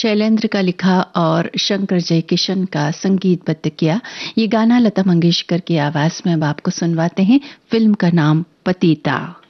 शैलेंद्र का लिखा और शंकर जयकिशन का संगीतबद्ध किया। ये गाना लता मंगेशकर की आवाज में अब आपको सुनवाते हैं। फिल्म का नाम पतिता।